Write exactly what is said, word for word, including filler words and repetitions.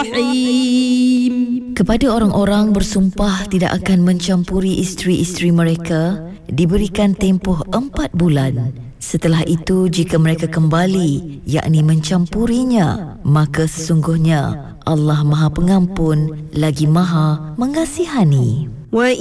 Kepada orang-orang bersumpah tidak akan mencampuri isteri-isteri mereka, diberikan tempoh empat bulan. Setelah itu, jika mereka kembali, yakni mencampurinya, maka sesungguhnya Allah Maha Pengampun lagi Maha Mengasihani.